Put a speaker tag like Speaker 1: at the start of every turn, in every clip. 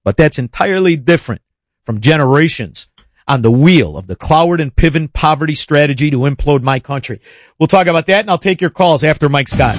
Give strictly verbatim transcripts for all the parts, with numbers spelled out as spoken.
Speaker 1: But that's entirely different from generations on the wheel of the Cloward and Piven poverty strategy to implode my country. We'll talk about that, and I'll take your calls after Mike Scott.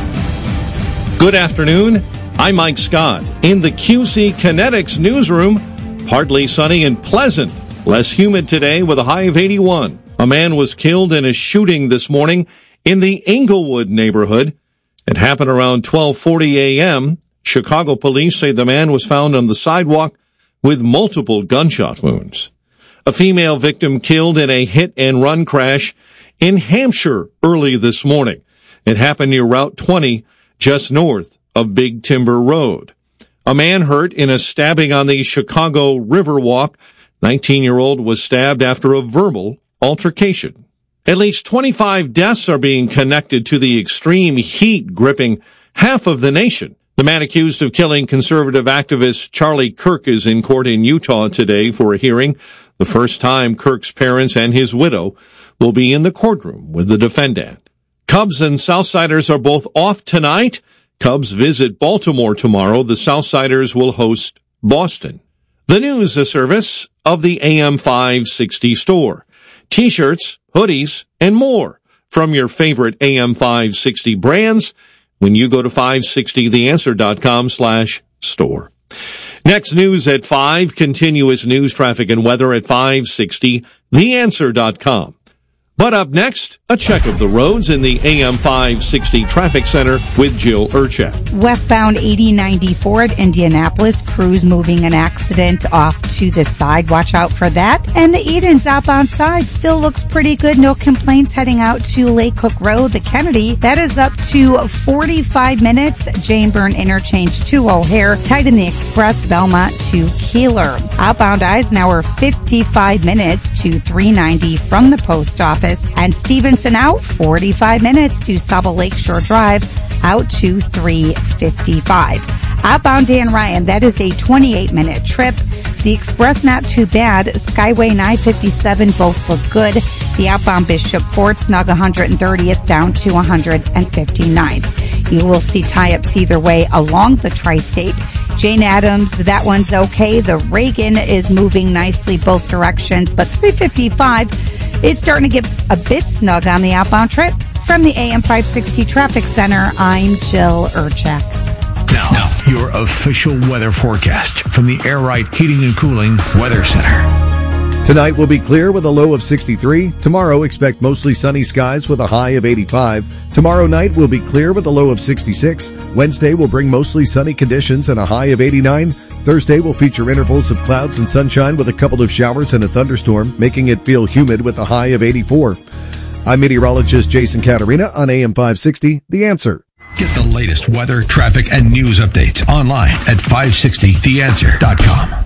Speaker 2: Good afternoon. I'm Mike Scott in the Q C Kinetics newsroom. Partly sunny and pleasant. Less humid today with a high of eighty-one. A man was killed in a shooting this morning in the Englewood neighborhood. It happened around twelve forty a.m. Chicago police say the man was found on the sidewalk with multiple gunshot wounds. A female victim killed in a hit-and-run crash in Hampshire early this morning. It happened near Route twenty, just north of Big Timber Road. A man hurt in a stabbing on the Chicago Riverwalk. nineteen-year-old was stabbed after a verbal altercation. At least twenty-five deaths are being connected to the extreme heat gripping half of the nation. The man accused of killing conservative activist Charlie Kirk is in court in Utah today for a hearing. The first time Kirk's parents and his widow will be in the courtroom with the defendant. Cubs and Southsiders are both off tonight. Cubs visit Baltimore tomorrow. The Southsiders will host Boston. The news, a service of the A M five sixty store. T-shirts, hoodies, and more from your favorite A M five sixty brands when you go to five sixty the answer dot com slash store. Next, news at five, continuous news, traffic, and weather at five sixty the answer dot com. But up next, a check of the roads in the A M five sixty Traffic Center with Jill Urchak.
Speaker 3: Westbound eighty ninety-four at Indianapolis, crews moving an accident off to the side. Watch out for that. And the Edens outbound side still looks pretty good. No complaints heading out to Lake Cook Road. The Kennedy, that is up to forty-five minutes. Jane Byrne Interchange to O'Hare. Tight in the Express, Belmont to Keeler. Outbound Eisenhower, fifty-five minutes to three ninety from the post office. And Stevenson out forty-five minutes to Saba Lakeshore Drive out to three fifty-five. Outbound Dan Ryan, that is a twenty-eight minute trip. The Express not too bad. Skyway nine fifty-seven both look good. The outbound Bishop Fort snug one hundred thirtieth down to one hundred fifty-ninth. You will see tie-ups either way along the tri-state. Jane Addams, that one's okay. The Reagan is moving nicely both directions, but three fifty-five, it's starting to get a bit snug on the outbound trip. From the A M five sixty Traffic Center, I'm Jill Urchak.
Speaker 4: Now, now, your official weather forecast from the Air Right Heating and Cooling Weather Center.
Speaker 5: Tonight will be clear with a low of sixty-three. Tomorrow, expect mostly sunny skies with a high of eighty-five. Tomorrow night will be clear with a low of sixty-six. Wednesday will bring mostly sunny conditions and a high of eighty-nine. Thursday will feature intervals of clouds and sunshine with a couple of showers and a thunderstorm, making it feel humid with a high of eighty-four. I'm meteorologist Jason Caterina on A M five sixty, The Answer.
Speaker 4: Get the latest weather, traffic, and news updates online at five sixty the answer dot com.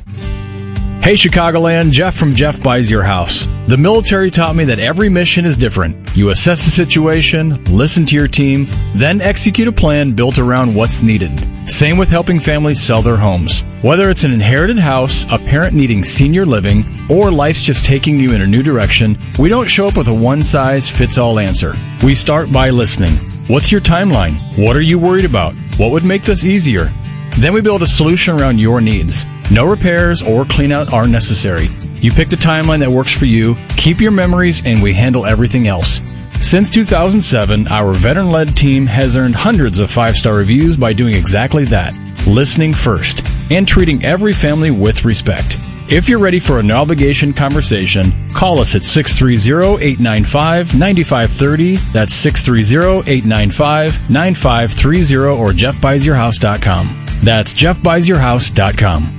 Speaker 6: Hey Chicagoland, Jeff from Jeff Buys Your House. The military taught me that every mission is different. You assess the situation, listen to your team, then execute a plan built around what's needed. Same with helping families sell their homes. Whether it's an inherited house, a parent needing senior living, or life's just taking you in a new direction, we don't show up with a one-size-fits-all answer. We start by listening. What's your timeline? What are you worried about? What would make this easier? Then we build a solution around your needs. No repairs or clean out are necessary. You pick the timeline that works for you, keep your memories, and we handle everything else. Since two thousand seven, our veteran-led team has earned hundreds of five-star reviews by doing exactly that, listening first, and treating every family with respect. If you're ready for an obligation conversation, call us at six three zero, eight nine five, nine five three zero. That's six three zero, eight nine five, nine five three zero or jeff buys your house dot com. That's jeff buys your house dot com.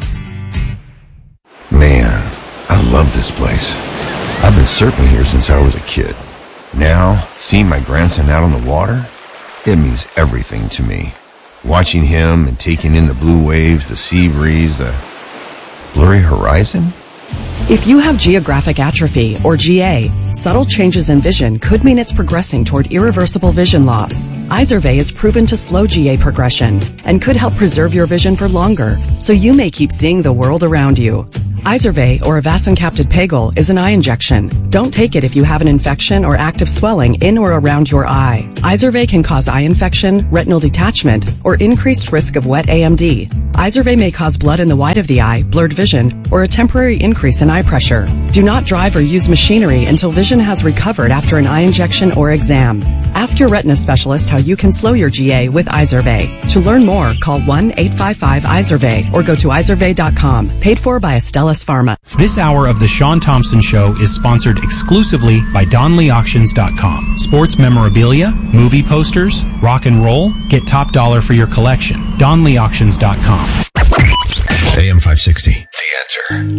Speaker 7: Man, I love this place. I've been surfing here since I was a kid. Now, seeing my grandson out on the water, it means everything to me. Watching him and taking in the blue waves, the sea breeze, the blurry horizon.
Speaker 8: If you have geographic atrophy, or G A, subtle changes in vision could mean it's progressing toward irreversible vision loss. Izervay is proven to slow G A progression and could help preserve your vision for longer, so you may keep seeing the world around you. Izervay, or avacincaptad pegol, is an eye injection. Don't take it if you have an infection or active swelling in or around your eye. Izervay can cause eye infection, retinal detachment, or increased risk of wet A M D. Izervay may cause blood in the white of the eye, blurred vision, or a temporary increase in eye pressure. Do not drive or use machinery until vision has recovered after an eye injection or exam. Ask your retina specialist how you can slow your G A with Izervay. To learn more, call one eight five five Izervay or go to izervay dot com. Paid for by Astellas Pharma.
Speaker 9: This hour of the Sean Thompson Show is sponsored exclusively by Donley Auctions dot com. Sports memorabilia, movie posters, rock and roll. Get top dollar for your collection. Donley Auctions dot com.
Speaker 4: A M five sixty. The Answer.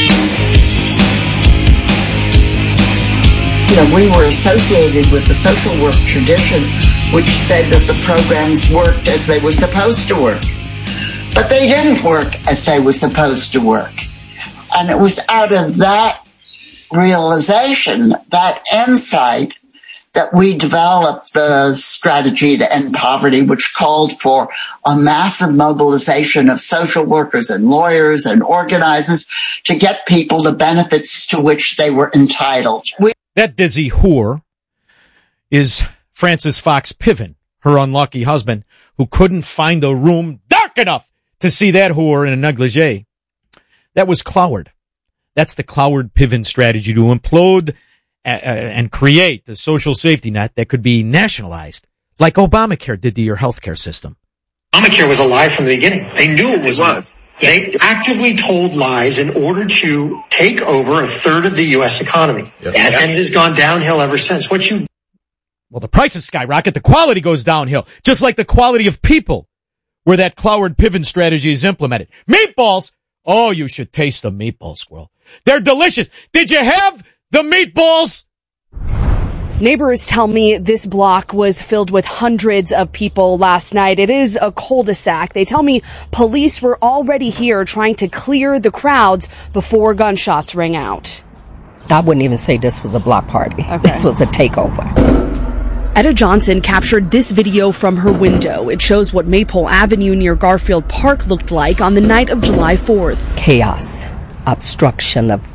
Speaker 10: You know, we were associated with the social work tradition, which said that the programs worked as they were supposed to work. But they didn't work as they were supposed to work. And it was out of that realization, that insight, that we developed the strategy to end poverty, which called for a massive mobilization of social workers and lawyers and organizers to get people the benefits to which they were entitled. We-
Speaker 1: that dizzy whore is Frances Fox Piven, her unlucky husband, who couldn't find a room dark enough to see that whore in a negligee. That was Cloward. That's the Cloward-Piven strategy to implode and create the social safety net that could be nationalized, like Obamacare did to your healthcare system.
Speaker 11: Obamacare was a lie from the beginning. They knew it was. It was. They actively told lies in order to take over a third of the U S economy. Yep. Yes. And it has gone downhill ever since. What you...
Speaker 1: Well, the prices skyrocket, the quality goes downhill, just like the quality of people, where that Cloward-Piven strategy is implemented. Meatballs! Oh, you should taste the meatball, squirrel. They're delicious. Did you have the meatballs?
Speaker 12: Neighbors tell me this block was filled with hundreds of people last night. It is a cul-de-sac. They tell me police were already here trying to clear the crowds before gunshots rang out.
Speaker 13: I wouldn't even say this was a block party. Okay. This was a takeover.
Speaker 12: Etta Johnson captured this video from her window. It shows what Maple Avenue near Garfield Park looked like on the night of July fourth.
Speaker 13: Chaos, obstruction of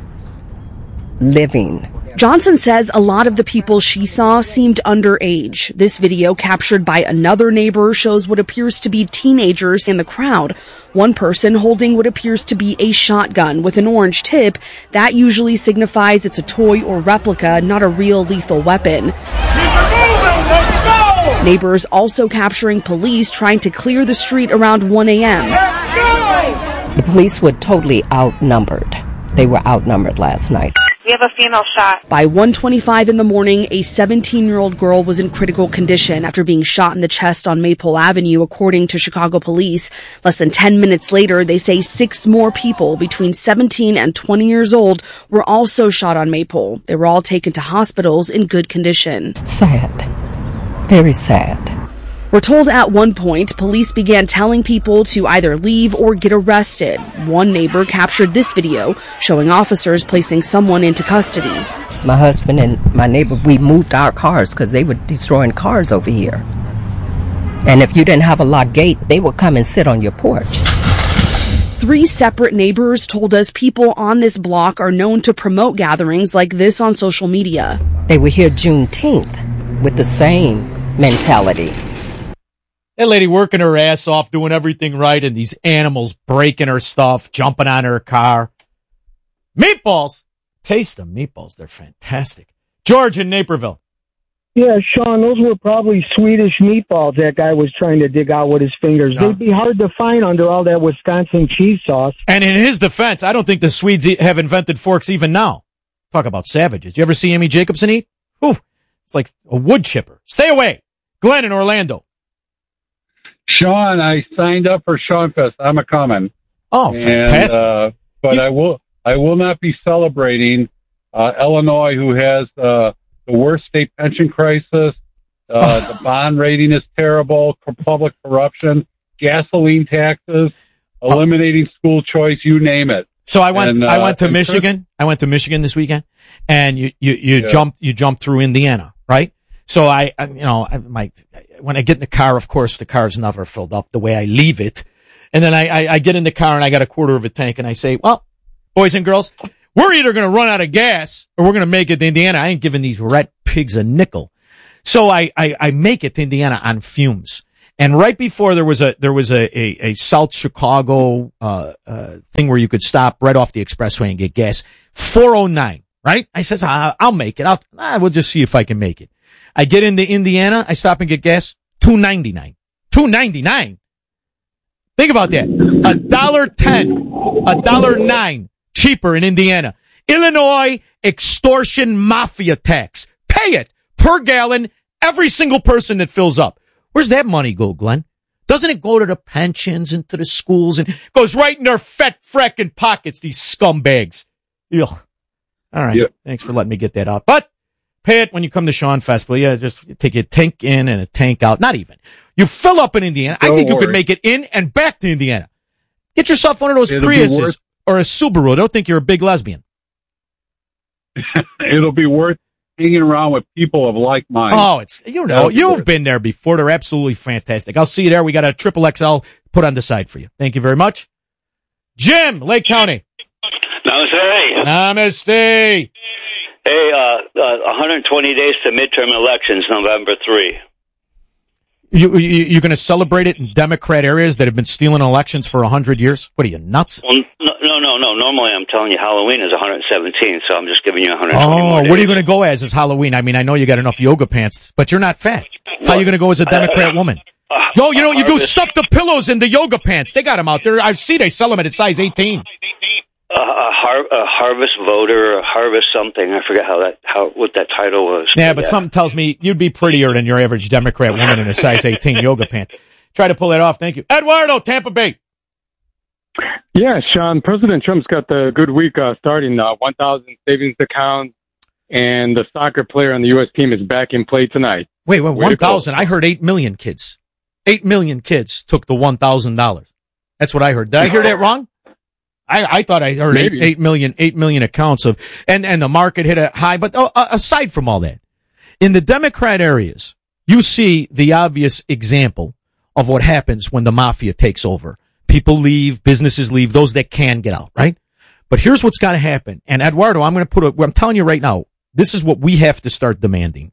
Speaker 13: living.
Speaker 12: Johnson says a lot of the people she saw seemed underage. This video, captured by another neighbor, shows what appears to be teenagers in the crowd. One person holding what appears to be a shotgun with an orange tip. That usually signifies it's a toy or replica, not a real lethal weapon. Neighbors also capturing police trying to clear the street around one a.m.
Speaker 13: The police were totally outnumbered. They were outnumbered last night.
Speaker 14: We have a female shot.
Speaker 12: By one twenty-five in the morning, a seventeen-year-old girl was in critical condition after being shot in the chest on Maple Avenue, according to Chicago police. Less than ten minutes later, they say six more people between seventeen and twenty years old were also shot on Maple. They were all taken to hospitals in good condition.
Speaker 13: Sad. Very sad.
Speaker 12: We're told at one point, police began telling people to either leave or get arrested. One neighbor captured this video showing officers placing someone into custody.
Speaker 13: My husband and my neighbor, we moved our cars because they were destroying cars over here. And if you didn't have a locked gate, they would come and sit on your porch.
Speaker 12: Three separate neighbors told us people on this block are known to promote gatherings like this on social media.
Speaker 13: They were here Juneteenth with the same mentality.
Speaker 1: That lady working her ass off, doing everything right, and these animals breaking her stuff, jumping on her car. Meatballs! Taste them meatballs. They're fantastic. George in Naperville.
Speaker 15: Yeah, Sean, those were probably Swedish meatballs that guy was trying to dig out with his fingers. No. They'd be hard to find under all that Wisconsin cheese sauce.
Speaker 1: And in his defense, I don't think the Swedes have invented forks even now. Talk about savages. You ever see Amy Jacobson eat? Whew, it's like a wood chipper. Stay away. Glenn in Orlando.
Speaker 16: Sean, I signed up for Seanfest. I'm a coming.
Speaker 1: Oh, fantastic!
Speaker 16: And, uh, but you... I will, I will not be celebrating uh, Illinois, who has uh, the worst state pension crisis. Uh, the bond rating is terrible. Public corruption, gasoline taxes, eliminating school choice. You name it.
Speaker 1: So I went.
Speaker 16: And, uh,
Speaker 1: I went to Michigan. Chris... I went to Michigan this weekend, and you you you yeah. jumped you jumped through Indiana, right? So I, I, you know, I, my, when I get in the car, of course, the car's never filled up the way I leave it. And then I, I, I get in the car and I got a quarter of a tank and I say, well, boys and girls, we're either going to run out of gas or we're going to make it to Indiana. I ain't giving these rat pigs a nickel. So I, I, I make it to Indiana on fumes. And right before there was a there was a a, a South Chicago uh, uh, thing where you could stop right off the expressway and get gas. four oh nine, right? I said, I'll make it. I'll ah, we'll just see if I can make it. I get into Indiana. I stop and get gas. two ninety-nine. two ninety-nine. Think about that. A dollar ten, a dollar nine cheaper in Indiana. Illinois extortion mafia tax. Pay it per gallon. Every single person that fills up. Where's that money go, Glenn? Doesn't it go to the pensions and to the schools and goes right in their fat frackin' pockets? These scumbags. Ugh. All right. Yep. Thanks for letting me get that out. But pay it when you come to Sean Festival. Yeah, just take a tank in and a tank out. Not even. You fill up in Indiana. Don't I think worry. You could make it in and back to Indiana. Get yourself one of those It'll Priuses or a Subaru. Don't think you're a big lesbian.
Speaker 16: It'll be worth hanging around with people of like mind.
Speaker 1: Oh, it's, you know, you've been there before. They're absolutely fantastic. I'll see you there. We got a triple X L put on the side for you. Thank you very much. Jim, Lake County.
Speaker 14: Namaste.
Speaker 1: Namaste.
Speaker 14: Hey, uh, uh, one hundred twenty days to midterm elections, November third.
Speaker 1: You, you, you're going to celebrate it in Democrat areas that have been stealing elections for one hundred years? What are you, nuts?
Speaker 14: Well, no, no, no, no. Normally I'm telling you Halloween is one hundred seventeen, so I'm just giving you one hundred twenty
Speaker 1: Oh,
Speaker 14: more days.
Speaker 1: What are you going to go as as Halloween? I mean, I know you got enough yoga pants, but you're not fat. How are you going to go as a Democrat uh, woman? Uh, Yo, you know, you do stuff the pillows in the yoga pants. They got them out there. I see they sell them at a size eighteen.
Speaker 14: Uh, a, har- a harvest voter, a harvest something. I forget how that, how what that title was.
Speaker 1: Yeah, but yeah. Something tells me you'd be prettier than your average Democrat woman in a size eighteen yoga pant. Try to pull that off. Thank you. Eduardo, Tampa Bay.
Speaker 17: Yeah, Sean, President Trump's got the good week uh, starting. Uh, one thousand savings accounts, and the soccer player on the U S team is back in play tonight.
Speaker 1: Wait, wait, one thousand? I heard eight million kids. eight million kids took the one thousand dollars. That's what I heard. Did I hear that wrong? I, I thought I heard eight, eight million, eight million accounts of, and, and the market hit a high. But oh, aside from all that, in the Democrat areas, you see the obvious example of what happens when the mafia takes over. People leave, businesses leave, those that can get out, right? But here's what's got to happen. And Eduardo, I'm going to put a, I'm telling you right now, this is what we have to start demanding.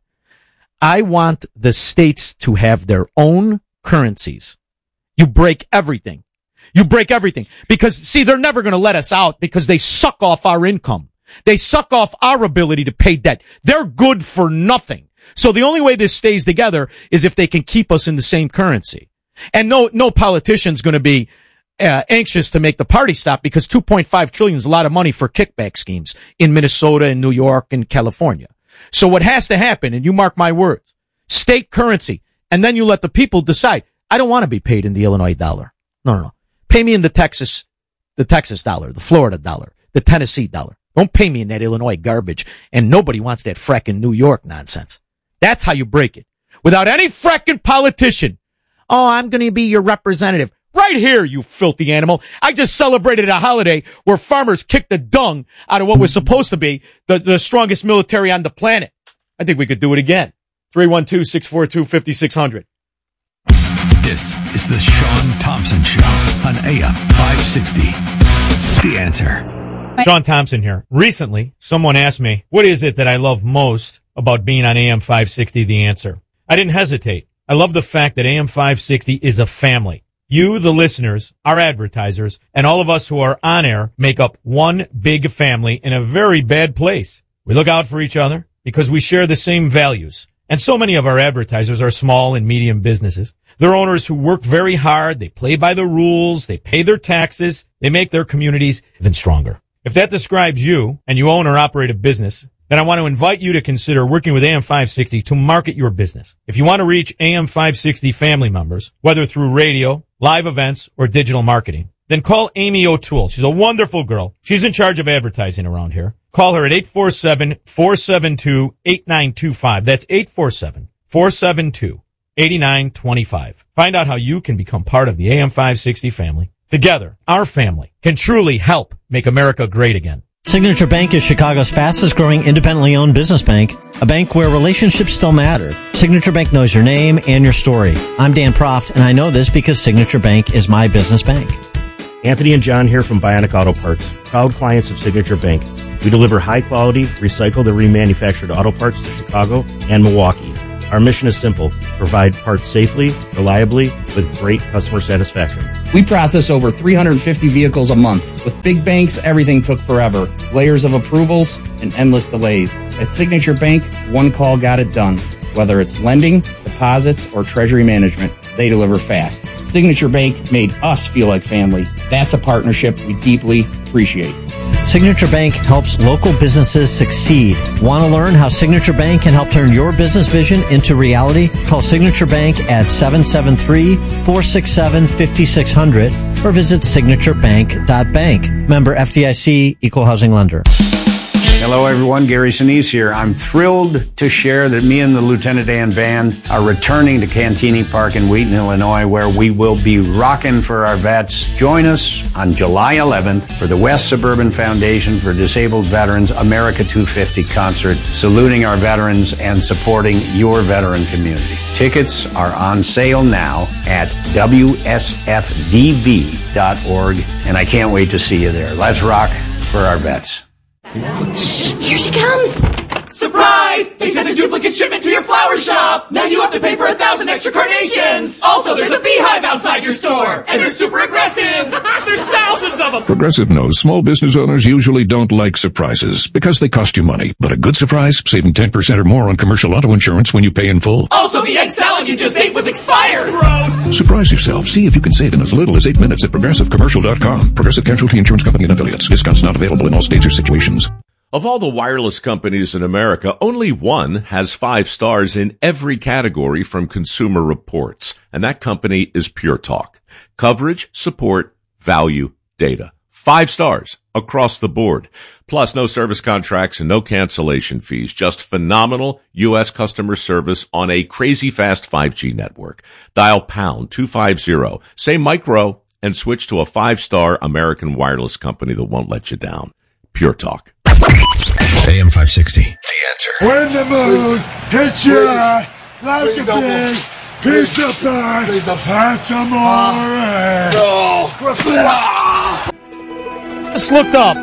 Speaker 1: I want the states to have their own currencies. You break everything. You break everything. Because, see, they're never going to let us out because they suck off our income. They suck off our ability to pay debt. They're good for nothing. So the only way this stays together is if they can keep us in the same currency. And no, no politician's going to be uh, anxious to make the party stop because two point five trillion is a lot of money for kickback schemes in Minnesota and New York and California. So what has to happen, and you mark my words, state currency, and then you let the people decide. I don't want to be paid in the Illinois dollar. No, no, no. Pay me in the Texas, the Texas dollar, the Florida dollar, the Tennessee dollar. Don't pay me in that Illinois garbage. And nobody wants that frackin' New York nonsense. That's how you break it. Without any frackin' politician. Oh, I'm going to be your representative. Right here, you filthy animal. I just celebrated a holiday where farmers kicked the dung out of what was supposed to be the, the strongest military on the planet. I think we could do it again. three one two, six four two, five six zero zero.
Speaker 4: This is the Sean Thompson Show on A M five sixty. The Answer.
Speaker 1: Sean Thompson here. Recently, someone asked me, what is it that I love most about being on A M five sixty, The Answer? I didn't hesitate. I love the fact that A M five sixty is a family. You, the listeners, our advertisers, and all of us who are on air make up one big family in a very bad place. We look out for each other because we share the same values. And so many of our advertisers are small and medium businesses. They're owners who work very hard. They play by the rules. They pay their taxes. They make their communities even stronger. If that describes you and you own or operate a business, then I want to invite you to consider working with A M five sixty to market your business. If you want to reach A M five sixty family members, whether through radio, live events, or digital marketing, then call Amy O'Toole. She's a wonderful girl. She's in charge of advertising around here. Call her at eight four seven, four seven two, eight nine two five. That's eight four seven, four seven two, eight nine two five. Find out how you can become part of the A M five sixty family. Together, our family can truly help make America great again.
Speaker 18: Signature Bank is Chicago's fastest growing independently owned business bank, a bank where relationships still matter. Signature Bank knows your name and your story. I'm Dan Proft, and I know this because Signature Bank is my business bank.
Speaker 19: Anthony and John here from Bionic Auto Parts, proud clients of Signature Bank. We deliver high quality, recycled and remanufactured auto parts to Chicago and Milwaukee. Our mission is simple: provide parts safely, reliably, with great customer satisfaction.
Speaker 20: We process over three hundred fifty vehicles a month. With big banks, everything took forever. Layers of approvals and endless delays. At Signature Bank, one call got it done. Whether it's lending, deposits, or treasury management, they deliver fast. Signature Bank made us feel like family. That's a partnership we deeply appreciate.
Speaker 18: Signature Bank helps local businesses succeed. Want to learn how Signature Bank can help turn your business vision into reality? Call Signature Bank at seven seven three, four six seven, five six zero zero or visit signature bank dot bank. Member F D I C, Equal Housing Lender.
Speaker 21: Hello, everyone. Gary Sinise here. I'm thrilled to share that me and the Lieutenant Dan Band are returning to Cantini Park in Wheaton, Illinois, where we will be rocking for our vets. Join us on July eleventh for the West Suburban Foundation for Disabled Veterans America two fifty concert, saluting our veterans and supporting your veteran community. Tickets are on sale now at W S F D V dot org, and I can't wait to see you there. Let's rock for our vets.
Speaker 22: Shh, here she comes! Surprise! They sent a duplicate shipment to your flower shop! Now you have to pay for a thousand extra carnations! Also, there's a beehive outside your store! And they're super aggressive! There's thousands of them!
Speaker 23: Progressive knows small business owners usually don't like surprises because they cost you money. But a good surprise, saving ten percent or more on commercial auto insurance when you pay in full.
Speaker 22: Also, the egg salad you just ate was expired! Gross!
Speaker 23: Surprise yourself. See if you can save in as little as eight minutes at progressive commercial dot com. Progressive Casualty Insurance Company and Affiliates. Discounts not available in all states or situations.
Speaker 2: Of all the wireless companies in America, only one has five stars in every category from Consumer Reports, and that company is Pure Talk. Coverage, support, value, data. Five stars across the board. Plus, no service contracts and no cancellation fees. Just phenomenal U S customer service on a crazy fast five G network. Dial pound two fifty, say micro, and switch to a five-star American wireless company that won't let you down. Pure Talk.
Speaker 4: A M five sixty. The Answer.
Speaker 24: When the moon hits you like a big piece of pie, that's amore.
Speaker 1: Just looked up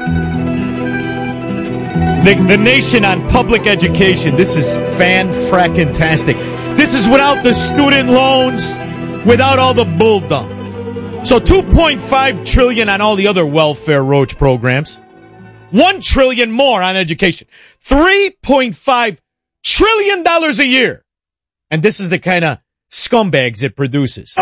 Speaker 1: the, the nation on public education. This is fan-frackin-tastic. This is without the student loans, without all the bull dump. So two point five trillion dollars on all the other welfare roach programs. One trillion more on education. Three point five trillion dollars a year. And this is the kind of scumbags it produces.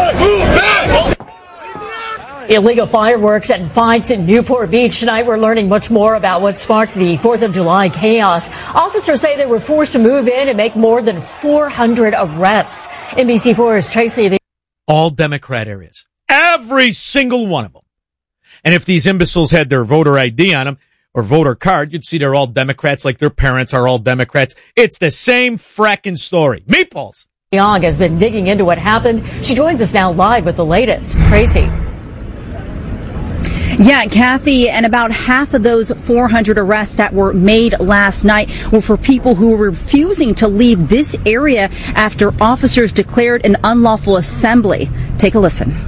Speaker 25: Illegal fireworks and fights in Newport Beach tonight. We're learning much more about what sparked the fourth of July chaos. Officers say they were forced to move in and make more than four hundred arrests. N B C four's Tracy. The-
Speaker 1: All Democrat areas. Every single one of them. And if these imbeciles had their voter I D on them, or voter card, you'd see they're all Democrats like their parents are all Democrats. It's the same fracking story. Meatballs.
Speaker 25: Young has been digging into what happened. She joins us now live with the latest. Tracy.
Speaker 26: Yeah, Kathy, and about half of those four hundred arrests that were made last night were for people who were refusing to leave this area after officers declared an unlawful assembly. Take a listen.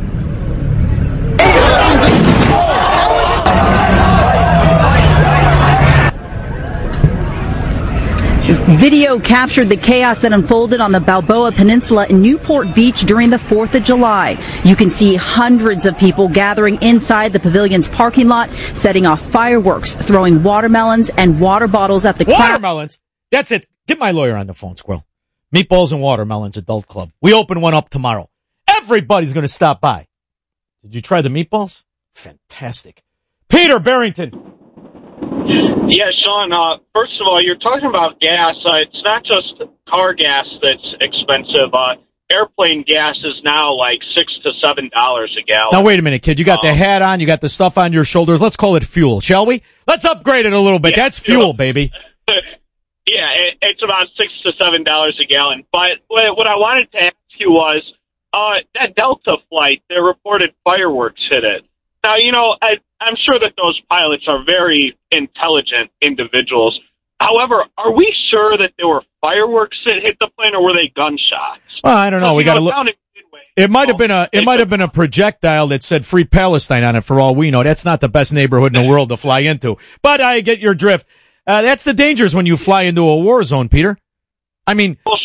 Speaker 26: Video captured the chaos that unfolded on the Balboa Peninsula in Newport Beach during the fourth of July. You can see hundreds of people gathering inside the pavilion's parking lot, setting off fireworks, throwing watermelons and water bottles at the crowd.
Speaker 1: Watermelons? That's it. Get my lawyer on the phone, Squirrel. Meatballs and Watermelons Adult Club. We open one up tomorrow. Everybody's going to stop by. Did you try the meatballs? Fantastic. Peter Barrington.
Speaker 27: Yeah, Sean, uh, first of all, you're talking about gas. Uh, it's not just car gas that's expensive. Uh, airplane gas is now like six to seven dollars a gallon.
Speaker 1: Now, wait a minute, kid. You got um, the hat on. You got the stuff on your shoulders. Let's call it fuel, shall we? Let's upgrade it a little bit. Yeah, That's fuel, baby.
Speaker 27: Yeah, it, it's about six to seven dollars a gallon. But what I wanted to ask you was, uh, that Delta flight, they reported fireworks hit it. Now, you know, I, I'm sure that those pilots are very intelligent individuals. However, are we sure that there were fireworks that hit the plane, or were they gunshots?
Speaker 1: Well, I don't know. We got to look. It might have been a it might have been a projectile that said "Free Palestine" on it. For all we know, that's not the best neighborhood in the world to fly into. But I get your drift. Uh, that's the dangers when you fly into a war zone, Peter. I mean,
Speaker 27: well,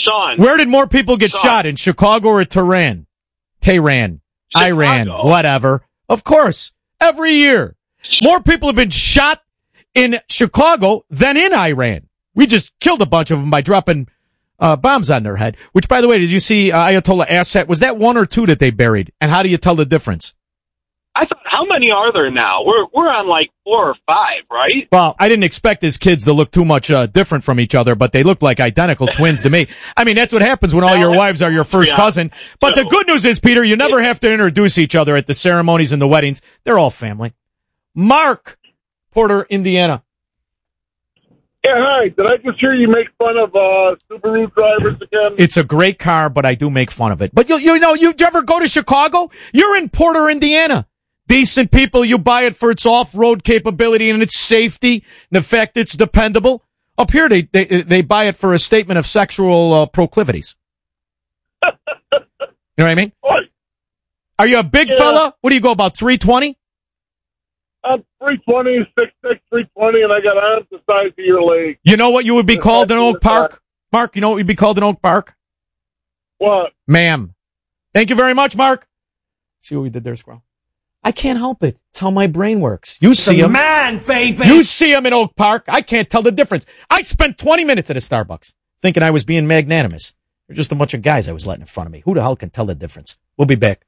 Speaker 27: Sean.
Speaker 1: Where did more people get
Speaker 27: Sean.
Speaker 1: shot, in Chicago or Tehran? Tehran,
Speaker 27: Chicago.
Speaker 1: Iran, whatever. Of course, every year. More people have been shot in Chicago than in Iran. We just killed a bunch of them by dropping uh, bombs on their head. Which, by the way, did you see uh, Ayatollah Assad? Was that one or two that they buried? And how do you tell the difference?
Speaker 27: I thought, how many are there now? We're we're on like four or five, right?
Speaker 1: Well, I didn't expect his kids to look too much uh, different from each other, but they look like identical twins to me. I mean, that's what happens when all your wives are your first
Speaker 27: Yeah.
Speaker 1: cousin. But the good news is, Peter, you never have to introduce each other at the ceremonies and the weddings. They're all family. Mark, Porter, Indiana.
Speaker 3: Yeah, hi. Did I just hear you make fun of uh, Subaru drivers again?
Speaker 1: It's a great car, but I do make fun of it. But you, you know, you ever go to Chicago? You're in Porter, Indiana. Decent people, you buy it for its off-road capability and its safety, and the fact it's dependable. Up here, they they, they buy it for a statement of sexual uh, proclivities. You know what I mean?
Speaker 3: What?
Speaker 1: Are you a big
Speaker 3: Yeah.
Speaker 1: fella? What do you go, about three twenty?
Speaker 3: I'm three twenty, six six, three twenty, and I got arms the size of your leg.
Speaker 1: You know what you would be called in Oak Park? Mark, you know what you'd be called in Oak Park?
Speaker 3: What?
Speaker 1: Ma'am. Thank you very much, Mark. See what we did there, Squirrel? I can't help it. It's how my brain works. You see
Speaker 22: the
Speaker 1: him.
Speaker 22: man, baby.
Speaker 1: You see him in Oak Park. I can't tell the difference. I spent twenty minutes at a Starbucks thinking I was being magnanimous. They're just a bunch of guys I was letting in front of me. Who the hell can tell the difference? We'll be back.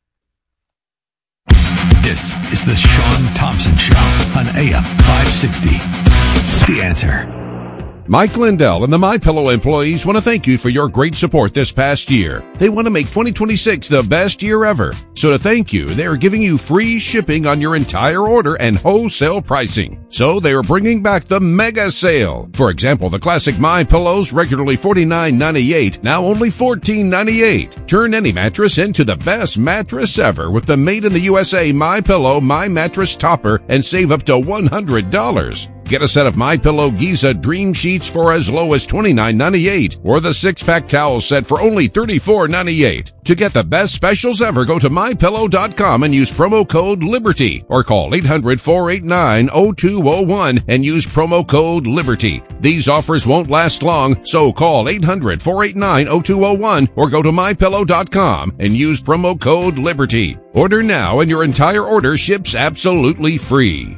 Speaker 4: This is the Sean Thompson Show on A M five sixty. The Answer.
Speaker 23: Mike Lindell and the MyPillow employees want to thank you for your great support this past year. They want to make twenty twenty-six the best year ever. So to thank you, they are giving you free shipping on your entire order and wholesale pricing. So they are bringing back the mega sale. For example, the classic MyPillows, regularly forty-nine ninety-eight, now only fourteen ninety-eight. Turn any mattress into the best mattress ever with the made in the U S A MyPillow My Mattress Topper and save up to one hundred dollars. Get a set of MyPillow Giza Dream Sheets for as low as twenty-nine ninety-eight, or the six-pack towel set for only thirty-four ninety-eight. To get the best specials ever, go to my pillow dot com and use promo code LIBERTY, or call eight hundred, four eight nine, zero two zero one and use promo code LIBERTY. These offers won't last long, so call eight hundred, four eight nine, zero two zero one or go to my pillow dot com and use promo code LIBERTY. Order now and your entire order ships absolutely free.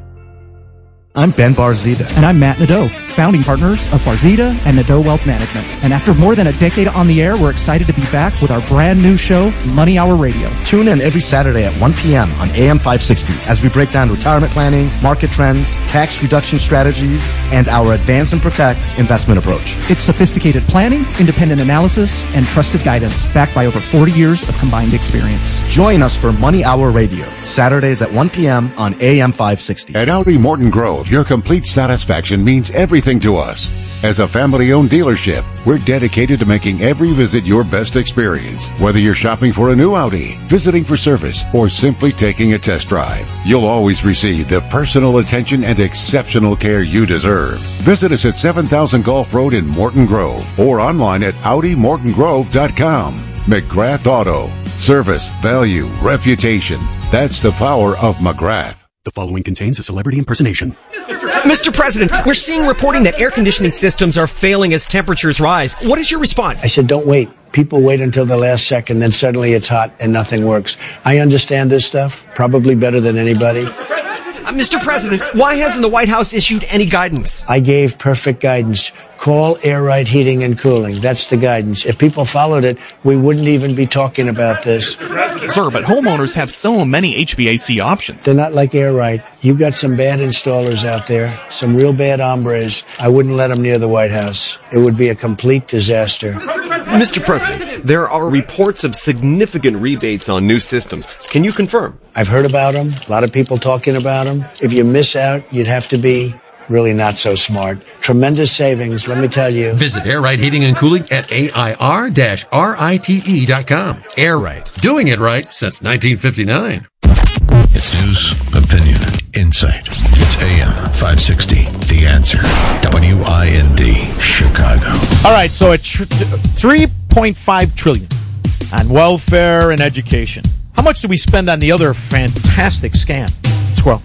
Speaker 5: I'm Ben Barzita.
Speaker 6: And I'm Matt Nadeau, founding partners of Barzita and Nadeau Wealth Management. And after more than a decade on the air, we're excited to be back with our brand new show, Money Hour Radio.
Speaker 5: Tune in every Saturday at one p.m. on A M five sixty as we break down retirement planning, market trends, tax reduction strategies, and our Advance and Protect investment approach.
Speaker 6: It's sophisticated planning, independent analysis, and trusted guidance backed by over forty years of combined experience.
Speaker 5: Join us for Money Hour Radio, Saturdays at one p.m. on A M five sixty.
Speaker 7: At Audi Morton Grove, your complete satisfaction means everything to us. As a family-owned dealership, we're dedicated to making every visit your best experience. Whether you're shopping for a new Audi, visiting for service, or simply taking a test drive, you'll always receive the personal attention and exceptional care you deserve. Visit us at seven thousand Gulf Road in Morton Grove or online at audi morton grove dot com. McGrath Auto. Service, value, reputation. That's the power of McGrath.
Speaker 8: The following contains a celebrity impersonation.
Speaker 9: Mister President, we're seeing reporting that air conditioning systems are failing as temperatures rise. What is your response?
Speaker 10: I said, don't wait. People wait until the last second, then suddenly it's hot and nothing works. I understand this stuff, probably better than anybody.
Speaker 9: Uh, Mister President, why hasn't the White House issued any guidance?
Speaker 10: I gave perfect guidance. Call Air Right Heating and Cooling. That's the guidance. If people followed it, we wouldn't even be talking about this.
Speaker 28: Sir, but homeowners have so many H V A C options.
Speaker 10: They're not like Air Right. You've got some bad installers out there, some real bad hombres. I wouldn't let them near the White House. It would be a complete disaster.
Speaker 29: Mister President, there are reports of significant rebates on new systems. Can you confirm?
Speaker 10: I've heard about them. A lot of people talking about them. If you miss out, you'd have to be really not so smart. Tremendous savings, let me tell you.
Speaker 30: Visit Air Right Heating and Cooling at A I R R I T E dot com. Air Right, doing it right since nineteen fifty-nine.
Speaker 4: It's news, opinion, insight. It's A M five sixty, The Answer. W I N D, Chicago.
Speaker 1: All right, so at tr- three point five trillion dollars on welfare and education. How much do we spend on the other fantastic scam? Squirrel.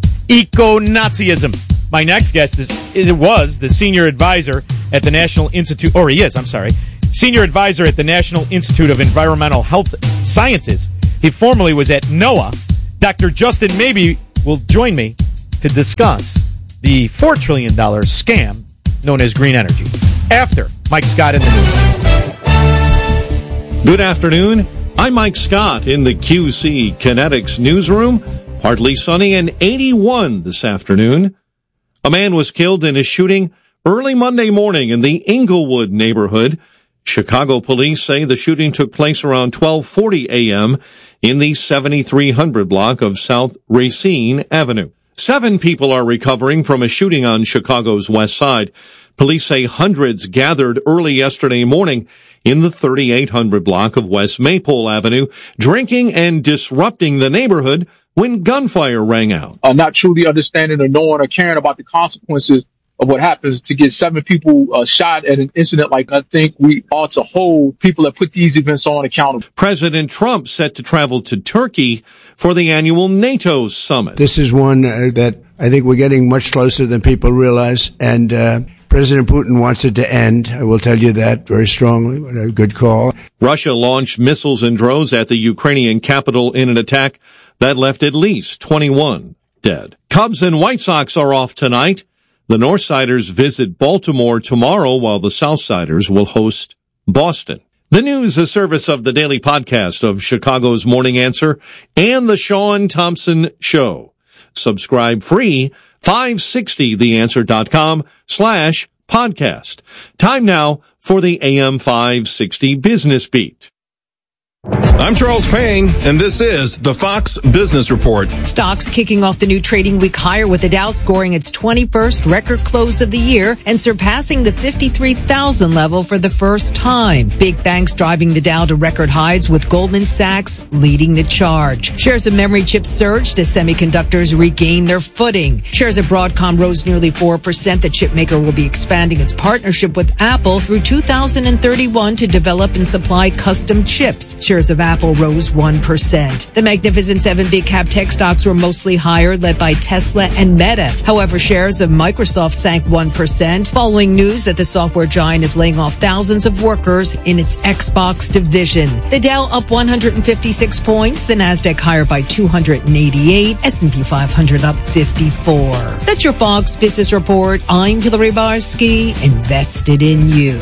Speaker 1: Eco-Nazism. My next guest is, it was the senior advisor at the National Institute, or he is, I'm sorry, Senior advisor at the National Institute of Environmental Health Sciences. He formerly was at NOAA. Doctor Justin Maybe will join me to discuss the four trillion dollars scam known as green energy. After Mike Scott in the news.
Speaker 2: Good afternoon. I'm Mike Scott in the Q C Kinetics newsroom. Partly sunny and eighty-one this afternoon. A man was killed in a shooting early Monday morning in the Inglewood neighborhood. Chicago police say the shooting took place around twelve forty a.m. in the seventy-three hundred block of South Racine Avenue. Seven people are recovering from a shooting on Chicago's west side. Police say hundreds gathered early yesterday morning in the thirty-eight hundred block of West Maypole Avenue, drinking and disrupting the neighborhood when gunfire rang out.
Speaker 11: Uh, not truly understanding or knowing or caring about the consequences of what happens to get seven people uh, shot at an incident like I think we ought to hold people that put these events on accountable.
Speaker 2: President Trump set to travel to Turkey for the annual NATO summit.
Speaker 10: This is one uh, that I think we're getting much closer than people realize, and uh, President Putin wants it to end. I will tell you that very strongly. What a good call.
Speaker 2: Russia launched missiles and drones at the Ukrainian capital in an attack that left at least twenty-one dead. Cubs and White Sox are off tonight. The Northsiders visit Baltimore tomorrow, while the Southsiders will host Boston. The news, a service of the daily podcast of Chicago's Morning Answer and the Sean Thompson Show. Subscribe free, five sixty the answer dot com slash podcast. Time now for the A M five sixty Business Beat.
Speaker 12: I'm Charles Payne, and this is the Fox Business Report.
Speaker 13: Stocks kicking off the new trading week higher with the Dow scoring its twenty-first record close of the year and surpassing the fifty-three thousand level for the first time. Big banks driving the Dow to record highs with Goldman Sachs leading the charge. Shares of memory chips surged as semiconductors regained their footing. Shares of Broadcom rose nearly four percent. The chip maker will be expanding its partnership with Apple through two thousand thirty-one to develop and supply custom chips. Shares of Apple rose one percent. The Magnificent Seven big cap tech stocks were mostly higher, led by Tesla and Meta. However, shares of Microsoft sank one percent, following news that the software giant is laying off thousands of workers in its Xbox division. The Dow up one hundred fifty-six points, the Nasdaq higher by two hundred eighty-eight, S and P five hundred up fifty-four. That's your Fox Business Report. I'm Hillary Barsky, invested in you.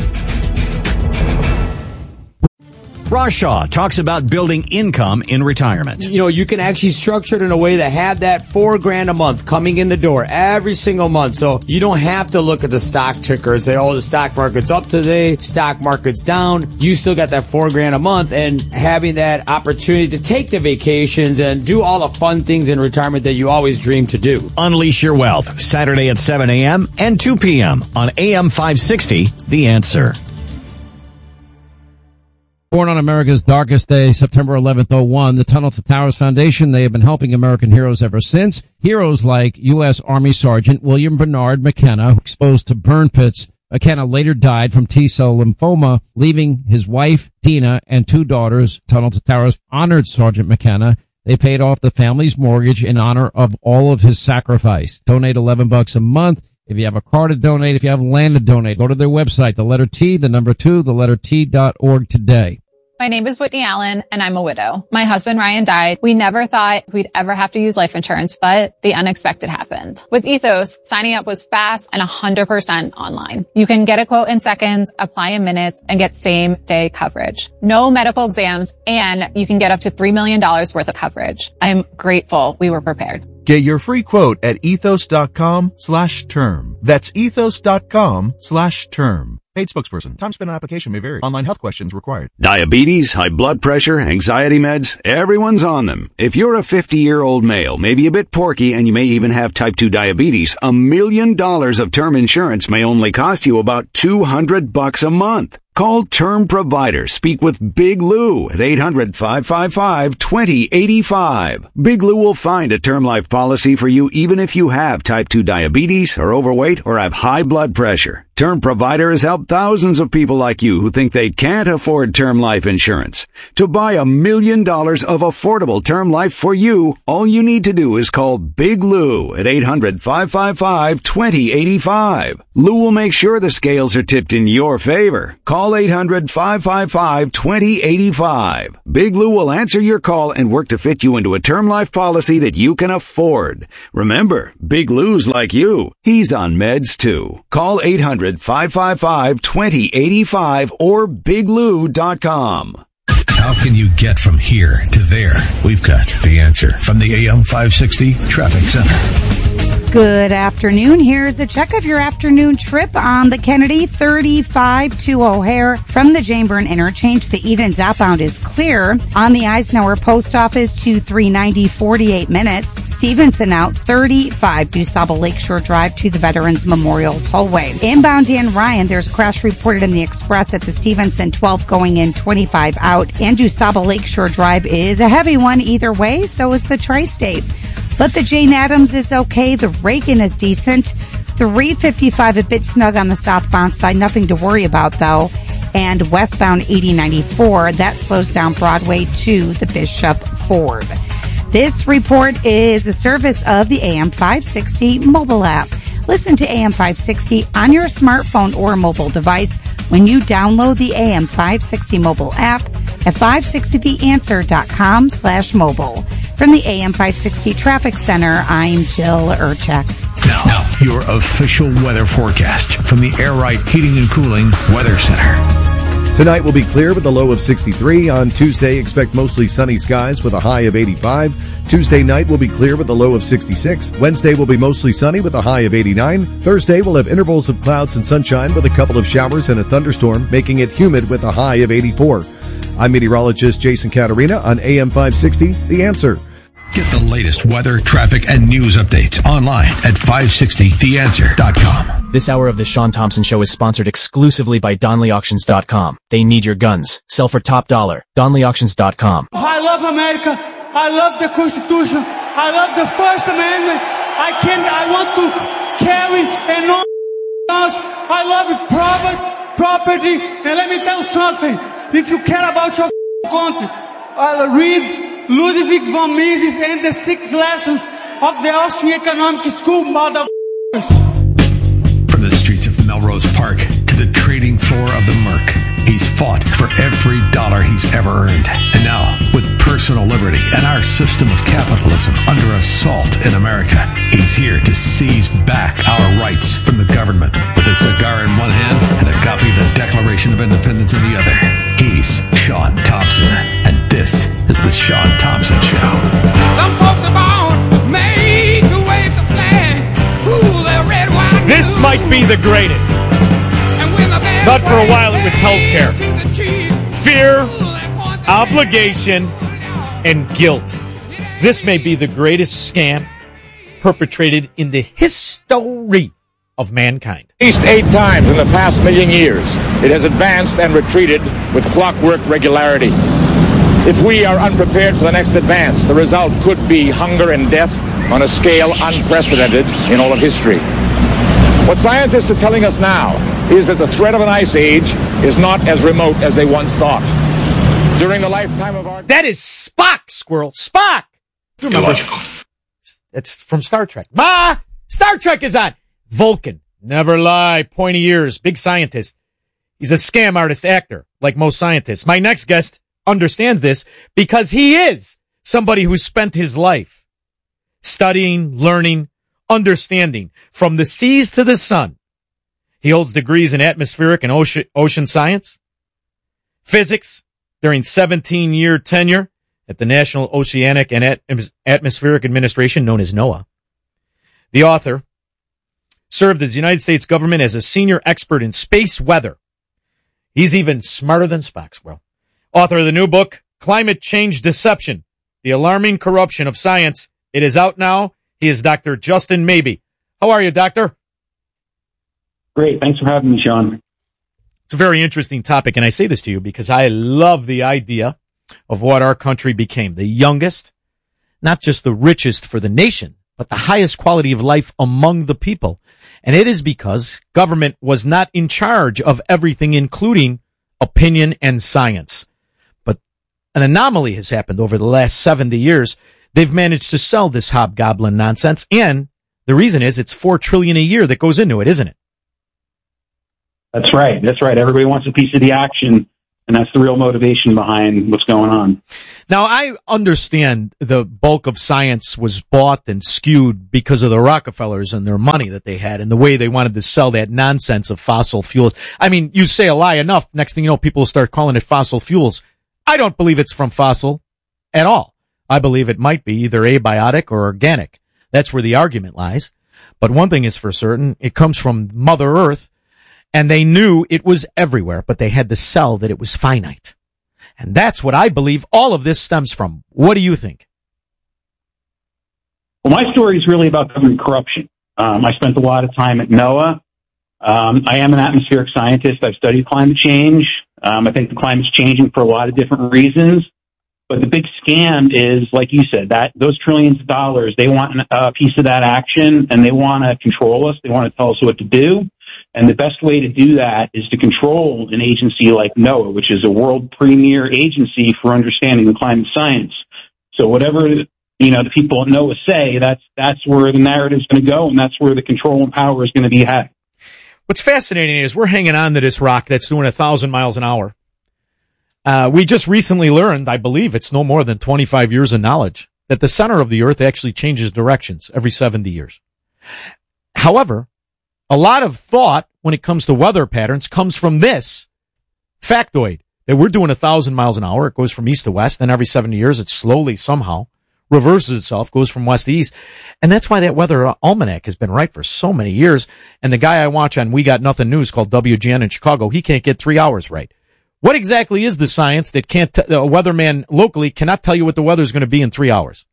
Speaker 14: Ross Shaw talks about building income in retirement.
Speaker 15: You know, you can actually structure it in a way to have that four grand a month coming in the door every single month. So you don't have to look at the stock ticker and say, oh, the stock market's up today, stock market's down. You still got that four grand a month, and having that opportunity to take the vacations and do all the fun things in retirement that you always dreamed to do.
Speaker 14: Unleash your wealth, Saturday at seven a.m. and two p.m. on A M five sixty, The Answer.
Speaker 16: Born on America's darkest day, September eleventh, oh one, the Tunnel to Towers Foundation, they have been helping American heroes ever since. Heroes like U S. Army Sergeant William Bernard McKenna, exposed to burn pits. McKenna later died from T-cell lymphoma, leaving his wife, Dina, and two daughters. Tunnel to Towers honored Sergeant McKenna. They paid off the family's mortgage in honor of all of his sacrifice. Donate eleven bucks a month. If you have a car to donate, if you have land to donate, go to their website, the letter T, the number two, the letter T dot org today.
Speaker 17: My name is Whitney Allen, and I'm a widow. My husband, Ryan, died. We never thought we'd ever have to use life insurance, but the unexpected happened. With Ethos, signing up was fast and one hundred percent online. You can get a quote in seconds, apply in minutes, and get same-day coverage. No medical exams, and you can get up to three million dollars worth of coverage. I'm grateful we were prepared.
Speaker 18: Get your free quote at ethos.com slash term. That's ethos.com slash term. Paid spokesperson. Time spent on application may vary. Online health questions required.
Speaker 19: Diabetes, high blood pressure, anxiety meds, everyone's on them. If you're a fifty-year-old male, maybe a bit porky, and you may even have type two diabetes, a million dollars of term insurance may only cost you about two hundred bucks a month. Call Term Provider. Speak with Big Lou at eight hundred, five five five, two zero eight five. Big Lou will find a term life policy for you even if you have type two diabetes, are overweight, or have high blood pressure. Term Provider has helped thousands of people like you who think they can't afford term life insurance. To buy a million dollars of affordable term life for you, all you need to do is call Big Lou at eight hundred, five five five, two zero eight five. Lou will make sure the scales are tipped in your favor. Call eight hundred, five five five, two zero eight five. Big Lou will answer your call and work to fit you into a term life policy that you can afford. Remember, Big Lou's like you. He's on meds too. Call eight hundred, five five five, two zero eight five or big lou dot com.
Speaker 4: How can you get from here to there? We've got the answer from the A M five sixty Traffic Center.
Speaker 3: Good afternoon. Here's a check of your afternoon trip on the Kennedy thirty-five to O'Hare. From the Jameburn interchange, the Edens outbound is clear. On the Eisenhower Post Office to three ninety, forty-eight minutes. Stevenson out thirty-five to Saba Lakeshore Drive to the Veterans Memorial Tollway. Inbound Dan Ryan, there's a crash reported in the Express at the Stevenson twelve going in twenty-five out. And Saba Lakeshore Drive is a heavy one either way, so is the Tri-State. But the Jane Addams is okay. The Reagan is decent. three fifty-five a bit snug on the southbound side. Nothing to worry about, though. And westbound eighty ninety-four, that slows down Broadway to the Bishop Ford. This report is a service of the A M five sixty mobile app. Listen to A M five sixty on your smartphone or mobile device when you download the A M five sixty mobile app at five sixty the answer dot com slash mobile. From the A M five sixty Traffic Center, I'm Jill Urchek.
Speaker 4: Now, now, your official weather forecast from the Air Right Heating and Cooling Weather Center.
Speaker 6: Tonight will be clear with a low of sixty-three. On Tuesday, expect mostly sunny skies with a high of eighty-five. Tuesday night will be clear with a low of sixty-six. Wednesday will be mostly sunny with a high of eighty-nine. Thursday will have intervals of clouds and sunshine with a couple of showers and a thunderstorm, making it humid with a high of eighty-four. I'm meteorologist Jason Caterina on A M five sixty, The Answer.
Speaker 4: Get the latest weather, traffic, and news updates online at five sixty the answer dot com.
Speaker 20: This hour of the Sean Thompson Show is sponsored exclusively by Donley Auctions dot com. They need your guns. Sell for top dollar. Donley Auctions dot com.
Speaker 21: I love America. I love the Constitution. I love the First Amendment. I can. I want to carry and no else. I love private property. And let me tell you something. If you care about your country, I'll read Ludwig von Mises and the Six Lessons of the Austrian Economic School, motherfuckers.
Speaker 4: From the streets of Melrose Park to the trading floor of the Merc, he's fought for every dollar he's ever earned. And now, with personal liberty and our system of capitalism under assault in America, he's here to seize back our rights from the government. With a cigar in one hand and a copy of the Declaration of Independence in the other, he's Sean Thompson. And this is the Sean Thompson Show.
Speaker 21: Some folks are born made to wave the flag. Ooh, the red, white,
Speaker 1: This might be the greatest. But for a while it was healthcare. Fear, obligation, and guilt. This may be the greatest scam perpetrated in the history of mankind.
Speaker 22: At least eight times in the past million years, it has advanced and retreated with clockwork regularity. If we are unprepared for the next advance, the result could be hunger and death on a scale unprecedented in all of history. What scientists are telling us now is that the threat of an ice age is not as remote as they once thought. During the lifetime of our...
Speaker 1: That is Spock, Squirrel. Spock! You remember? That's from Star Trek. Ma! Star Trek is on! Vulcan. Never lie. Pointy ears. Big scientist. He's a scam artist actor, like most scientists. My next guest understands this because he is somebody who spent his life studying, learning, understanding from the seas to the sun. He holds degrees in atmospheric and ocean, ocean science, physics during seventeen-year tenure at the National Oceanic and At- Atmospheric Administration, known as NOAA. The author served as the United States government as a senior expert in space weather. He's even smarter than Spock, well. Author of the new book, Climate Change Deception, The Alarming Corruption of Science. It is out now. He is Doctor Justin Mabey. How are you, Doctor?
Speaker 23: Great. Thanks for having me, Sean.
Speaker 1: It's a very interesting topic, and I say this to you because I love the idea of what our country became. The youngest, not just the richest for the nation, but the highest quality of life among the people. And it is because government was not in charge of everything, including opinion and science. But an anomaly has happened over the last seventy years. They've managed to sell this hobgoblin nonsense, and the reason is it's four trillion dollars a year that goes into it, isn't it?
Speaker 23: That's right. That's right. Everybody wants a piece of the action, and that's the real motivation behind what's going on.
Speaker 1: Now, I understand the bulk of science was bought and skewed because of the Rockefellers and their money that they had and the way they wanted to sell that nonsense of fossil fuels. I mean, you say a lie enough, next thing you know, people will start calling it fossil fuels. I don't believe it's from fossil at all. I believe it might be either abiotic or organic. That's where the argument lies. But one thing is for certain, it comes from Mother Earth, and they knew it was everywhere, but they had to sell that it was finite. And that's what I believe all of this stems from. What do you think?
Speaker 23: Well, my story is really about government corruption. Um, I spent a lot of time at NOAA. Um, I am an atmospheric scientist. I've studied climate change. Um, I think the climate's changing for a lot of different reasons. But the big scam is, like you said, that those trillions of dollars, they want a piece of that action, and they want to control us. They want to tell us what to do. And the best way to do that is to control an agency like NOAA, which is a world premier agency for understanding the climate science. So whatever, you know, the people at NOAA say, that's, that's where the narrative's going to go, and that's where the control and power is going to be had.
Speaker 1: What's fascinating is we're hanging on to this rock that's doing a thousand miles an hour. Uh, we just recently learned, I believe it's no more than twenty-five years of knowledge, that the center of the earth actually changes directions every seventy years. However, a lot of thought when it comes to weather patterns comes from this factoid that we're doing a thousand miles an hour. It goes from east to west. Then every seventy years, it slowly somehow reverses itself, goes from west to east. And that's why that weather almanac has been right for so many years. And the guy I watch on We Got Nothing News called W G N in Chicago, he can't get three hours right. What exactly is the science that can't, t- a weatherman locally cannot tell you what the weather is going to be in three hours?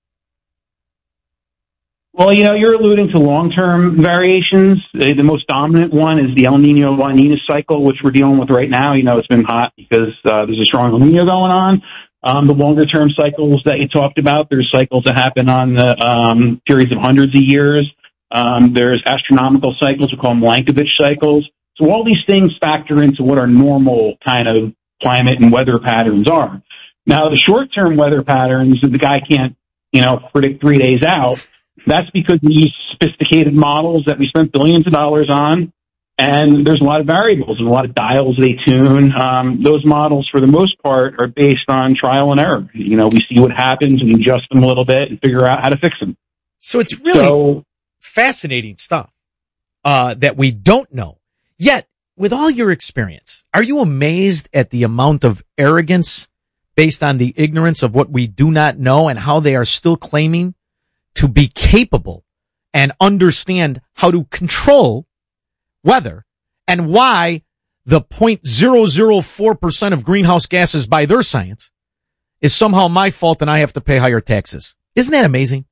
Speaker 23: Well, you know, you're alluding to long-term variations. The, the most dominant one is the El Nino La Nina cycle, which we're dealing with right now. You know, it's been hot because uh, there's a strong El Nino going on. Um, the longer-term cycles that you talked about, there's cycles that happen on the um, periods of hundreds of years. Um, there's astronomical cycles. We call them Lankovich cycles. So all these things factor into what our normal kind of climate and weather patterns are. Now, the short-term weather patterns that the guy can't, you know, predict three days out, that's because we use sophisticated models that we spent billions of dollars on, and there's a lot of variables and a lot of dials they tune. Um, those models, for the most part, are based on trial and error. You know, we see what happens and adjust them a little bit and figure out how to fix them.
Speaker 1: So it's really so, fascinating stuff uh, that we don't know. Yet, with all your experience, are you amazed at the amount of arrogance based on the ignorance of what we do not know and how they are still claiming to be capable and understand how to control weather and why the zero point zero zero four percent of greenhouse gases by their science is somehow my fault and I have to pay higher taxes? Isn't that amazing?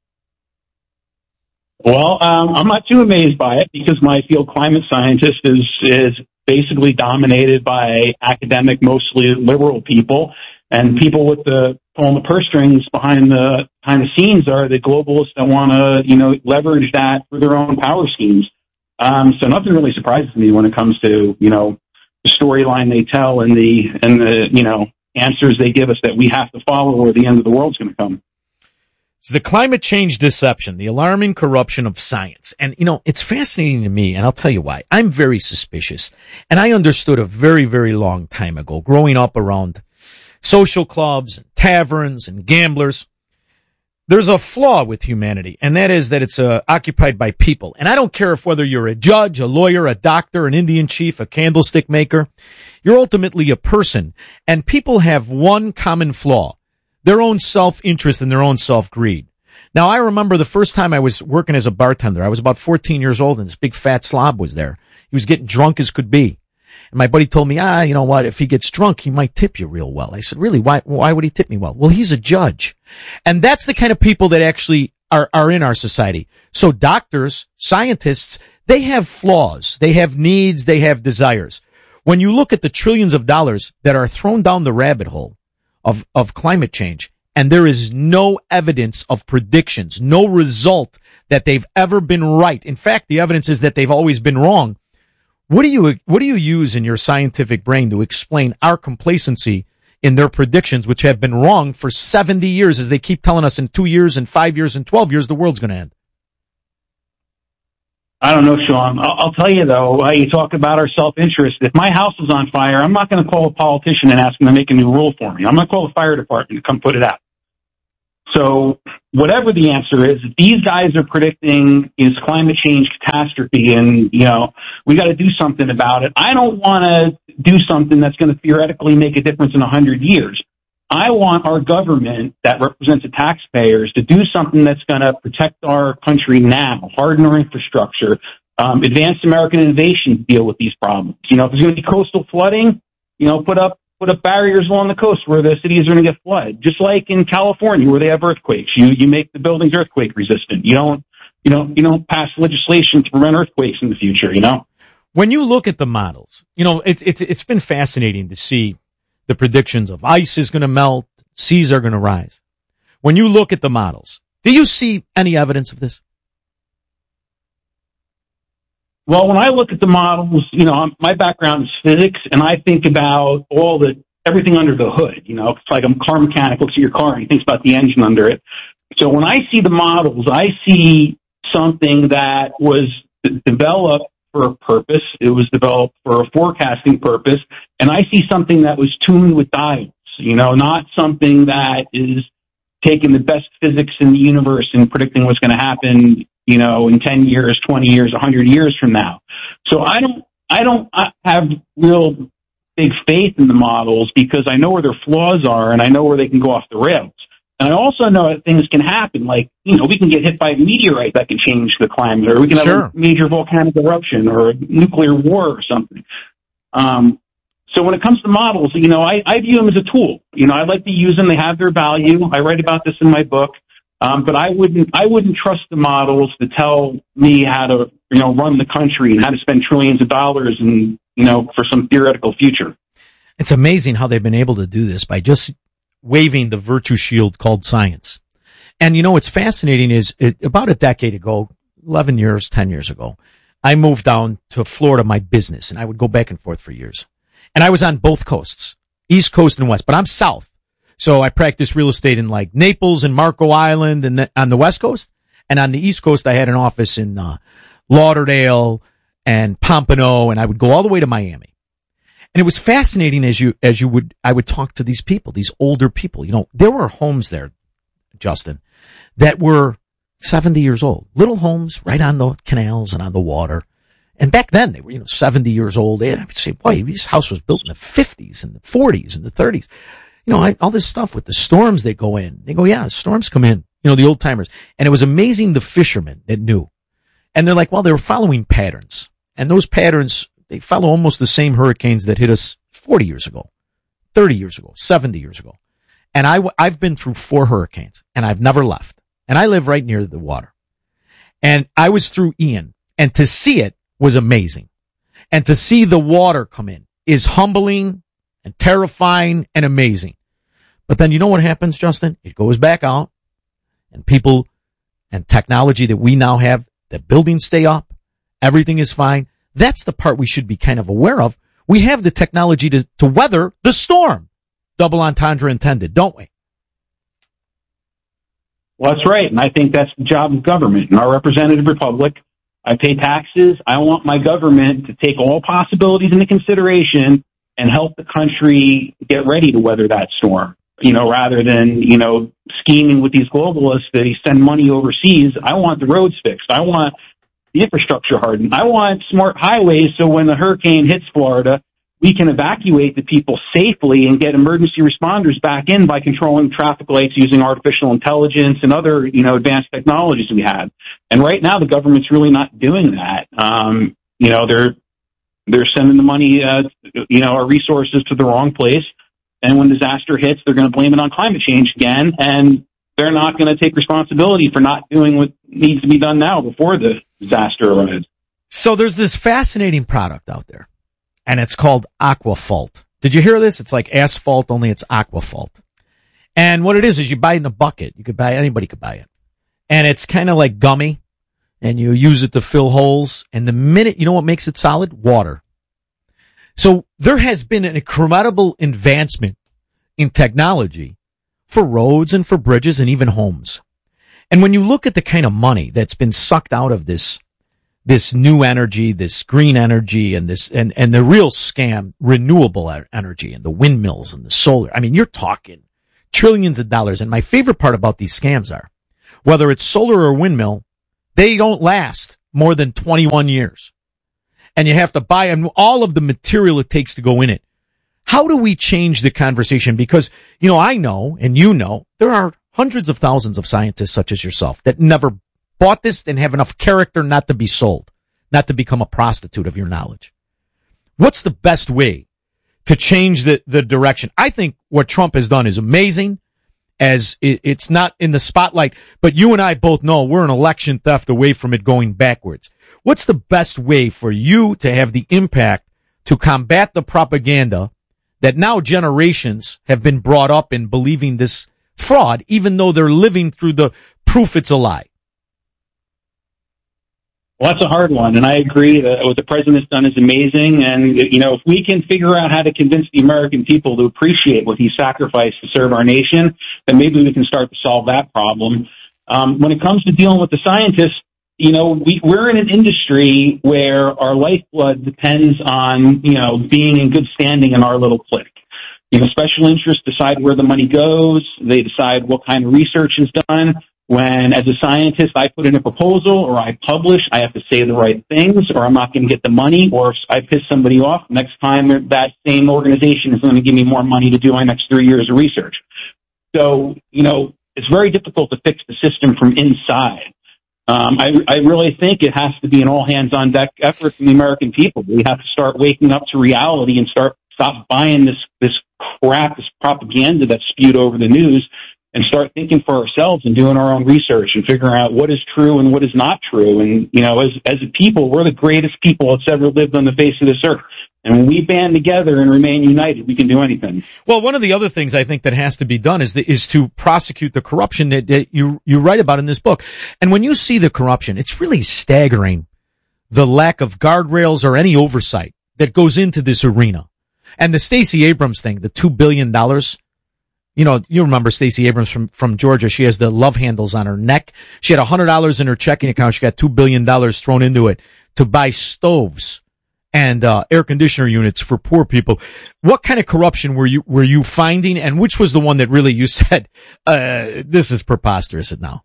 Speaker 23: Well, um, I'm not too amazed by it because my field climate scientist is is basically dominated by academic, mostly liberal people, and people with the pulling the purse strings behind the behind the scenes are the globalists that want to, you know, leverage that for their own power schemes. Um, so nothing really surprises me when it comes to, you know, the storyline they tell and the and the you know answers they give us that we have to follow, or the end of the world's going to come.
Speaker 1: It's the climate change deception, the alarming corruption of science. And, you know, it's fascinating to me, and I'll tell you why. I'm very suspicious. And I understood a very, very long time ago, growing up around social clubs and taverns and gamblers, there's a flaw with humanity, and that is that it's uh, occupied by people. And I don't care if whether you're a judge, a lawyer, a doctor, an Indian chief, a candlestick maker, you're ultimately a person. And people have one common flaw: their own self-interest and their own self-greed. Now, I remember the first time I was working as a bartender. I was about fourteen years old, and this big fat slob was there. He was getting drunk as could be. And my buddy told me, ah, you know what, if he gets drunk, he might tip you real well. I said, really, why, why would he tip me well? Well, he's a judge. And that's the kind of people that actually are, are in our society. So doctors, scientists, they have flaws. They have needs. They have desires. When you look at the trillions of dollars that are thrown down the rabbit hole of, of climate change, And there is no evidence of predictions, no result that they've ever been right. In fact, the evidence is that they've always been wrong. What do you, what do you use in your scientific brain to explain our complacency in their predictions, which have been wrong for seventy years, as they keep telling us in two years and five years and twelve years, the world's going to end?
Speaker 23: I don't know, Sean. I'll, I'll tell you, though, uh, you talk about our self-interest. If my house is on fire, I'm not going to call a politician and ask them to make a new rule for me. I'm going to call the fire department to come put it out. So whatever the answer is, these guys are predicting is climate change catastrophe, and, you know, we got to do something about it. I don't want to do something that's going to theoretically make a difference in a hundred years. I want our government that represents the taxpayers to do something that's going to protect our country now, harden our infrastructure, um, advance American innovation to deal with these problems. You know, if there's going to be coastal flooding, you know, put up put up barriers along the coast where the cities are going to get flooded. Just like in California where they have earthquakes, you you make the buildings earthquake resistant. You don't you know you don't pass legislation to prevent earthquakes in the future. You know,
Speaker 1: when you look at the models, you know, it's it's it's been fascinating to see the predictions of ice is going to melt, seas are going to rise. When you look at the models, do you see any evidence of this?
Speaker 23: Well, when I look at the models, you know, my background is physics, and I think about all the, everything under the hood. You know, it's like a car mechanic looks at your car and he thinks about the engine under it. So when I see the models, I see something that was developed for a purpose. It was developed for a forecasting purpose. And I see something that was tuned with dials, you know, not something that is taking the best physics in the universe and predicting what's going to happen, you know, in ten years, twenty years, one hundred years from now. So I don't, I don't have real big faith in the models because I know where their flaws are and I know where they can go off the rails. And I also know that things can happen, like, you know, we can get hit by a meteorite that can change the climate, or we can
Speaker 1: Sure.
Speaker 23: have a major volcanic eruption or a nuclear war or something. Um, so when it comes to models, you know, I, I view them as a tool. You know, I like to use them. They have their value. I write about this in my book. Um, but I wouldn't, I wouldn't trust the models to tell me how to, you know, run the country and how to spend trillions of dollars and, you know, for some theoretical future.
Speaker 1: It's amazing how they've been able to do this by just waving the virtue shield called science. And, you know, what's fascinating is it, about a decade ago, eleven years, ten years ago, I moved down to Florida, my business, and I would go back and forth for years. And I was on both coasts, East Coast and West, but I'm South. So I practiced real estate in like Naples and Marco Island and the, on the West Coast. And on the East Coast, I had an office in uh, Lauderdale and Pompano, and I would go all the way to Miami. And it was fascinating as you, as you would, I would talk to these people, these older people. You know, there were homes there, Justin, that were seventy years old. Little homes right on the canals and on the water. And back then they were, you know, seventy years old. And I would say, boy, this house was built in the fifties and the forties and the thirties. You know, I, all this stuff with the storms they go in. They go, yeah, storms come in. You know, the old timers. And it was amazing the fishermen that knew. And they're like, well, they were following patterns. And those patterns, they follow almost the same hurricanes that hit us forty years ago, thirty years ago, seventy years ago. And I, I've been through four hurricanes and I've never left. And I live right near the water. And I was through Ian, and to see it was amazing. And to see the water come in is humbling and terrifying and amazing. But then you know what happens, Justin? It goes back out, and people and technology that we now have, the buildings stay up, everything is fine. That's the part we should be kind of aware of. We have the technology to, to weather the storm. Double entendre intended, don't we?
Speaker 23: Well, that's right. And I think that's the job of government. In our representative republic, I pay taxes. I want my government to take all possibilities into consideration and help the country get ready to weather that storm. You know, rather than, you know, scheming with these globalists that they send money overseas. I want the roads fixed. I want the infrastructure hardened. I want smart highways so when the hurricane hits Florida, we can evacuate the people safely and get emergency responders back in by controlling traffic lights using artificial intelligence and other, you know, advanced technologies we have. And right now, the government's really not doing that. Um, you know, they're they're sending the money, uh, you know, our resources to the wrong place. And when disaster hits, they're going to blame it on climate change again. And they're not going to take responsibility for not doing what needs to be done now before the disaster arrives.
Speaker 1: So there's this fascinating product out there, and it's called Aquafalt. Did you hear this? It's like asphalt, only it's Aquafalt. And what it is, is you buy it in a bucket. You could buy, anybody could buy it. And it's kind of like gummy, and you use it to fill holes. And the minute, you know what makes it solid? Water. So there has been an incredible advancement in technology for roads and for bridges and even homes. And when you look at the kind of money that's been sucked out of this, this new energy, this green energy, and this, and, and the real scam, renewable energy, and the windmills and the solar. I mean, you're talking trillions of dollars. And my favorite part about these scams are, whether it's solar or windmill, they don't last more than twenty-one years. And you have to buy and all of the material it takes to go in it. How do we change the conversation? Because, you know, I know, and you know, there are hundreds of thousands of scientists such as yourself that never bought this and have enough character not to be sold, not to become a prostitute of your knowledge. What's the best way to change the, the direction? I think what Trump has done is amazing, as it, it's not in the spotlight, but you and I both know we're an election theft away from it going backwards. What's the best way for you to have the impact to combat the propaganda that now generations have been brought up in believing this fraud, even though they're living through the proof it's a lie?
Speaker 23: Well, that's a hard one, and I agree that what the president's done is amazing. And, you know, if we can figure out how to convince the American people to appreciate what he sacrificed to serve our nation, then maybe we can start to solve that problem. Um, when it comes to dealing with the scientists, you know, we, we're in an industry where our lifeblood depends on, you know, being in good standing in our little clique. You know, special interests decide where the money goes. They decide what kind of research is done. When, as a scientist, I put in a proposal or I publish, I have to say the right things, or I'm not going to get the money, or if I piss somebody off, next time that same organization is going to give me more money to do my next three years of research. So, you know, it's very difficult to fix the system from inside. Um, I, I really think it has to be an all-hands-on-deck effort from the American people. We have to start waking up to reality and start stop buying this this crap, this propaganda that's spewed over the news, and start thinking for ourselves and doing our own research and figuring out what is true and what is not true. And, you know, as as a people, we're the greatest people that's ever lived on the face of this earth. And when we band together and remain united, we can do anything.
Speaker 1: Well, one of the other things I think that has to be done is the, is to prosecute the corruption that, that you you write about in this book. And when you see the corruption, it's really staggering, the lack of guardrails or any oversight that goes into this arena. And the Stacey Abrams thing, the two billion dollars, you know, you remember Stacey Abrams from, from Georgia. She has the love handles on her neck. She had one hundred dollars in her checking account. She got two billion dollars thrown into it to buy stoves and uh air conditioner units for poor people. What kind of corruption were you were you finding, and which was the one that really you said, uh this is preposterous now?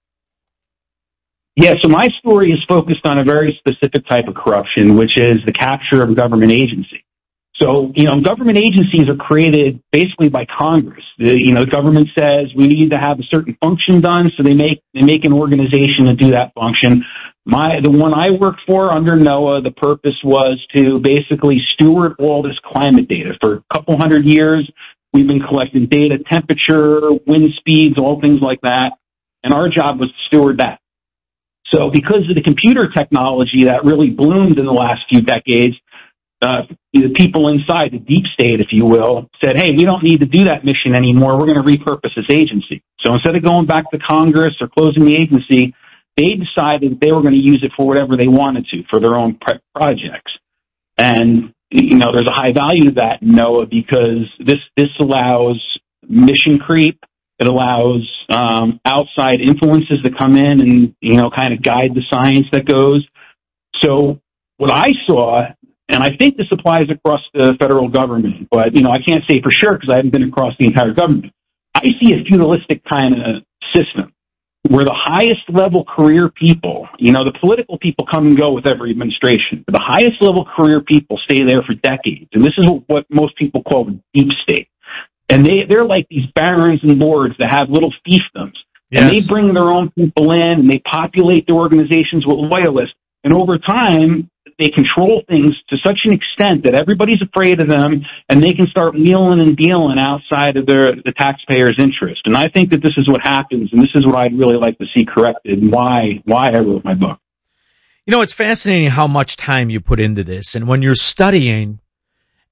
Speaker 23: Yeah, so my story is focused on a very specific type of corruption, which is the capture of a government agency. So, you know, government agencies are created basically by Congress. The, you know, the government says we need to have a certain function done, so they make they make an organization to do that function. My the one I worked for under NOAA, the purpose was to basically steward all this climate data. For a couple hundred years, we've been collecting data, temperature, wind speeds, all things like that, and our job was to steward that. So because of the computer technology that really bloomed in the last few decades, uh, the people inside, the deep state, if you will, said, hey, we don't need to do that mission anymore. We're going to repurpose this agency. So instead of going back to Congress or closing the agency, they decided they were going to use it for whatever they wanted to, for their own pre- projects. And, you know, there's a high value to that in NOAA because this, this allows mission creep. It allows um, outside influences to come in and, you know, kind of guide the science that goes. So what I saw, and I think this applies across the federal government, but, you know, I can't say for sure because I haven't been across the entire government. I see a feudalistic kind of system where the highest level career people, you know, the political people come and go with every administration, but the highest level career people stay there for decades. And this is what most people call the deep state. And they, they're like these barons and lords that have little fiefdoms. Yes. And they bring their own people in and they populate their organizations with loyalists. And over time, they control things to such an extent that everybody's afraid of them and they can start wheeling and dealing outside of their, the taxpayer's interest. And I think that this is what happens, and this is what I'd really like to see corrected and why, why I wrote my book.
Speaker 1: You know, it's fascinating how much time you put into this. And when you're studying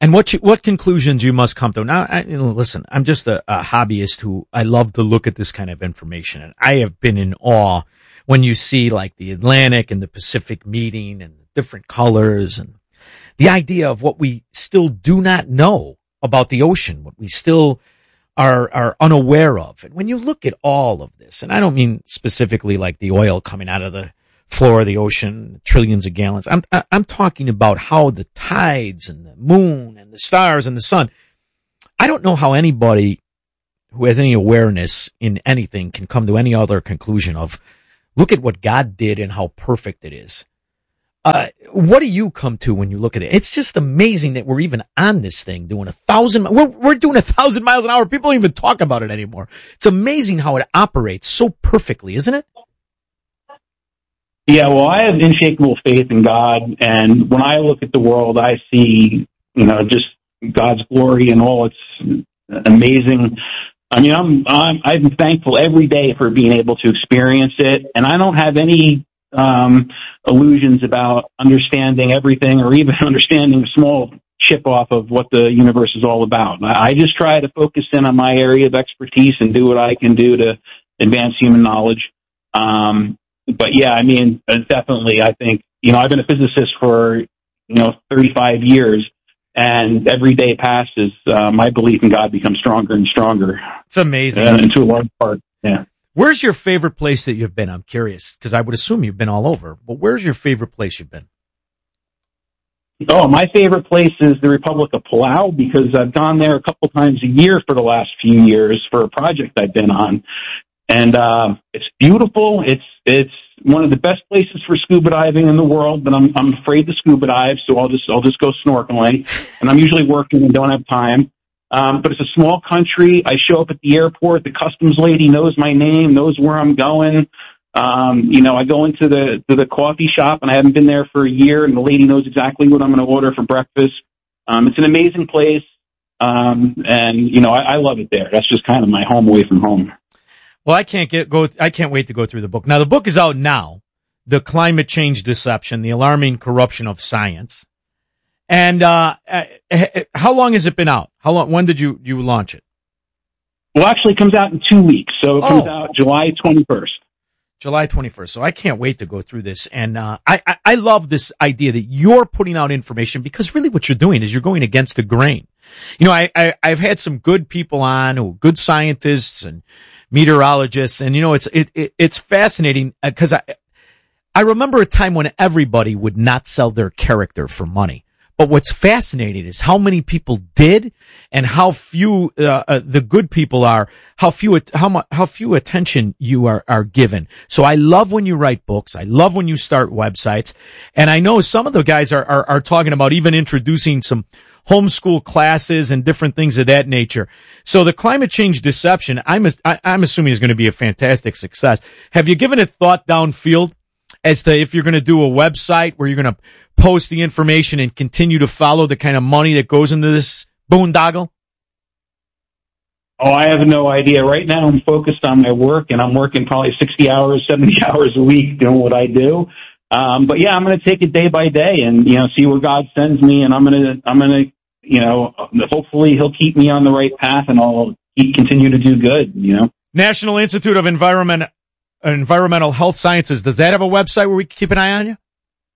Speaker 1: and what you, what conclusions you must come to. Now, I, you know, listen, I'm just a, a hobbyist who I love to look at this kind of information, and I have been in awe when you see like the Atlantic and the Pacific meeting and the different colors and the idea of what we still do not know about the ocean, what we still are are unaware of. And when you look at all of this, and I don't mean specifically like the oil coming out of the floor of the ocean, trillions of gallons. I'm I'm talking about how the tides and the moon and the stars and the sun. I don't know how anybody who has any awareness in anything can come to any other conclusion of, look at what God did and how perfect it is. Uh, what do you come to when you look at it? It's just amazing that we're even on this thing doing a thousand, we're, we're doing a thousand miles an hour. People don't even talk about it anymore. It's amazing how it operates so perfectly, isn't it?
Speaker 23: Yeah, well, I have unshakable faith in God, and when I look at the world, I see, you know, just God's glory and all its amazing. I mean, I'm, I'm, I'm thankful every day for being able to experience it, and I don't have any um, illusions about understanding everything or even understanding a small chip off of what the universe is all about. I just try to focus in on my area of expertise and do what I can do to advance human knowledge. Um, but yeah, I mean, definitely, I think, you know, I've been a physicist for, you know, thirty-five years, and every day passes, uh, my belief in God becomes stronger and stronger.
Speaker 1: It's amazing.
Speaker 23: And to a large part, yeah.
Speaker 1: Where's your favorite place that you've been? I'm curious, because I would assume you've been all over, but where's your favorite place you've been?
Speaker 23: Oh, my favorite place is the Republic of Palau, because I've gone there a couple times a year for the last few years for a project I've been on. And, uh, it's beautiful. It's, it's one of the best places for scuba diving in the world, but I'm, I'm afraid to scuba dive, so I'll just, I'll just go snorkeling. And I'm usually working and don't have time. Um, but it's a small country. I show up at the airport. The customs lady knows my name, knows where I'm going. Um, you know, I go into the, to the coffee shop, and I haven't been there for a year, and the lady knows exactly what I'm going to order for breakfast. Um, it's an amazing place. Um, and, you know, I, I love it there. That's just kind of my home away from home.
Speaker 1: Well, I can't get go. I can't wait to go through the book. Now, the book is out now. The Climate Change Deception: The Alarming Corruption of Science. And uh, how long has it been out? How long? When did you you launch it?
Speaker 23: Well, actually, it comes out in two weeks. So it comes
Speaker 1: Oh.
Speaker 23: out July twenty-first.
Speaker 1: July twenty-first. So I can't wait to go through this. And uh, I, I I love this idea that you're putting out information, because really what you're doing is you're going against the grain. You know, I, I I've had some good people on, who good scientists and meteorologists, and you know, it's it, it it's fascinating, because I I remember a time when everybody would not sell their character for money. But what's fascinating is how many people did, and how few uh, uh, the good people are. How few how mu- how few attention you are are given. So I love when you write books. I love when you start websites, and I know some of the guys are are, are talking about even introducing some homeschool classes and different things of that nature. So the Climate Change Deception, I'm a, I, I'm assuming, is going to be a fantastic success. Have you given it thought downfield as to if you're going to do a website where you're going to post the information and continue to follow the kind of money that goes into this boondoggle?
Speaker 23: Oh, I have no idea. Right now, I'm focused on my work, and I'm working probably sixty hours, seventy hours a week doing what I do. Um, but yeah, I'm going to take it day by day, and you know, see where God sends me, and I'm going to, I'm going to, you know, hopefully He'll keep me on the right path, and I'll keep continue to do good. You know,
Speaker 1: National Institute of Environment Environmental Health Sciences. Does that have a website where we can keep an eye on you?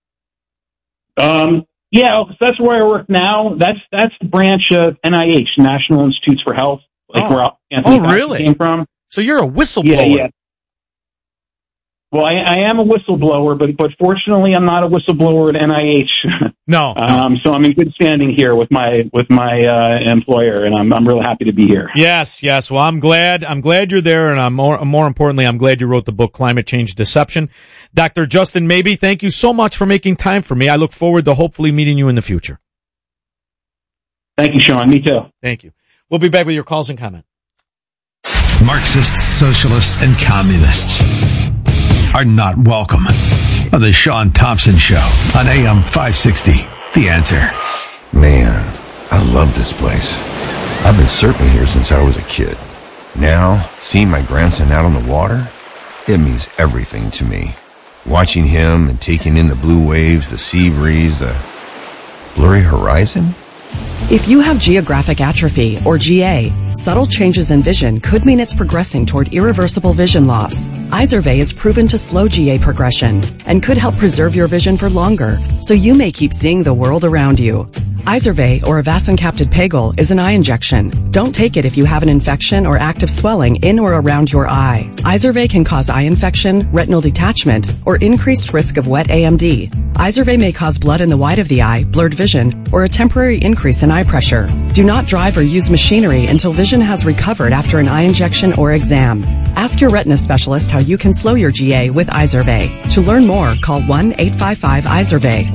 Speaker 23: Um, yeah, that's where I work now. That's that's the branch of N I H, National Institutes for Health, like
Speaker 1: Oh.
Speaker 23: where Anthony
Speaker 1: Oh,
Speaker 23: Fauci
Speaker 1: really?
Speaker 23: came from.
Speaker 1: So you're a whistleblower.
Speaker 23: Yeah, yeah. Well, I, I am a whistleblower, but but fortunately, I'm not a whistleblower at N I H.
Speaker 1: No.
Speaker 23: um, so I'm in good standing here with my with my uh, employer, and I'm I'm real happy to be here.
Speaker 1: Yes, yes. Well, I'm glad. I'm glad you're there, and I'm more more importantly, I'm glad you wrote the book Climate Change Deception. Doctor Justin Maybe, thank you so much for making time for me. I look forward to hopefully meeting you in the future.
Speaker 23: Thank you, Sean. Me too.
Speaker 1: Thank you. We'll be back with your calls and comments.
Speaker 4: Marxists, socialists, and communists are not welcome on the Sean Thompson Show on A M five sixty. The Answer.
Speaker 5: Man, I love this place. I've been surfing here since I was a kid. Now, seeing my grandson out on the water, it means everything to me. Watching him and taking in the blue waves, the sea breeze, the blurry horizon,
Speaker 7: If you have geographic atrophy, or G A, subtle changes in vision could mean it's progressing toward irreversible vision loss. Izervay is proven to slow G A progression and could help preserve your vision for longer, so you may keep seeing the world around you. Izervay, or avacincaptad pegol, is an eye injection. Don't take it if you have an infection or active swelling in or around your eye. Izervay can cause eye infection, retinal detachment, or increased risk of wet A M D. Izervay may cause blood in the white of the eye, blurred vision, or a temporary increase in eye pressure. Do not drive or use machinery until vision has recovered after an eye injection or exam. Ask your retina specialist how you can slow your G A with Izervay. To learn more, call one eight five five Izervay